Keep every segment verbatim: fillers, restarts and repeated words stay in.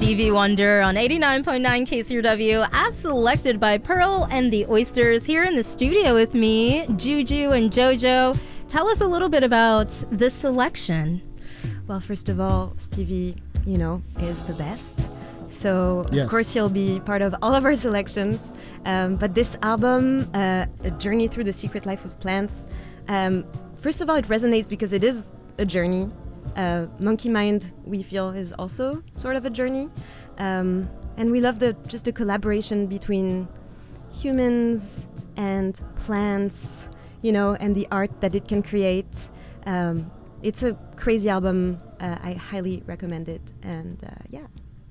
Stevie Wonder on eighty-nine point nine K C R W, as selected by Pearl and the Oysters. Here in the studio with me, Juju and Jojo. Tell us a little bit about this selection. Well, first of all, Stevie, you know, is the best. So, yes. Of course, he'll be part of all of our selections. Um, but this album, uh, A Journey Through the Secret Life of Plants, um, first of all, it resonates because it is a journey. Uh, Monkey Mind, we feel, is also sort of a journey. Um, and we love the just the collaboration between humans and plants, you know, and the art that it can create. Um, it's a crazy album. Uh, I highly recommend it. And uh, yeah.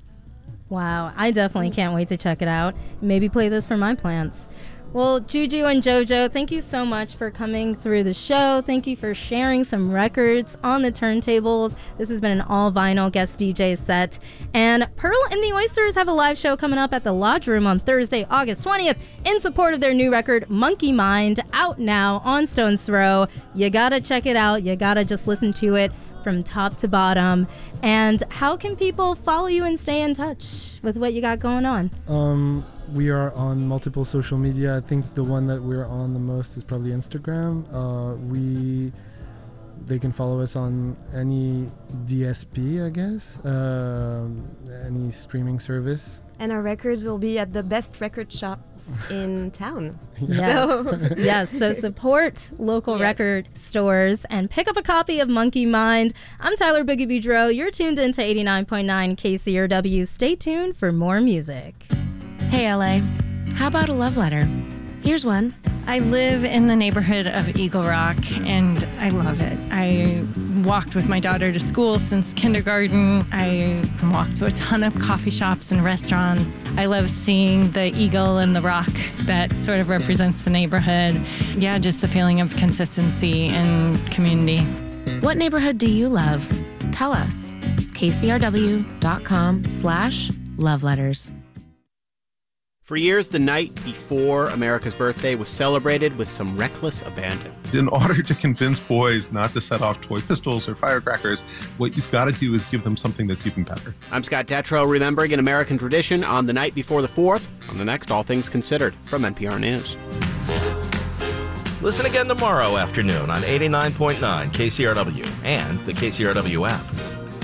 Wow, I definitely can't wait to check it out. Maybe play this for my plants. Well, Juju and Jojo, thank you so much for coming through the show. Thank you for sharing some records on the turntables. This has been an all-vinyl guest D J set. And Pearl and the Oysters have a live show coming up at the Lodge Room on Thursday, August twentieth, in support of their new record, Monkey Mind, out now on Stone's Throw. You gotta check it out. You gotta just listen to it from top to bottom. And how can people follow you and stay in touch with what you got going on? Um, we are on multiple social media. I think the one that we're on the most is probably Instagram. Uh, we, they can follow us on any D S P, I guess, uh, any streaming service. And our records will be at the best record shops in town. Yes. So. Yes. So support local yes. record stores and pick up a copy of Monkey Mind. I'm Tyler Boogie Boudreau. You're tuned into eighty-nine point nine K C R W. Stay tuned for more music. Hey, L A. How about a love letter? Here's one. I live in the neighborhood of Eagle Rock, and I love it. I walked with my daughter to school since kindergarten. I walked to a ton of coffee shops and restaurants. I love seeing the eagle and the rock that sort of represents the neighborhood. Yeah, just the feeling of consistency and community. What neighborhood do you love? Tell us. K C R W dot com slash love letters. For years, the night before America's birthday was celebrated with some reckless abandon. In order to convince boys not to set off toy pistols or firecrackers, what you've got to do is give them something that's even better. I'm Scott Detrow, remembering an American tradition on the night before the fourth, on the next All Things Considered from N P R News. Listen again tomorrow afternoon on eighty-nine point nine K C R W and the K C R W app.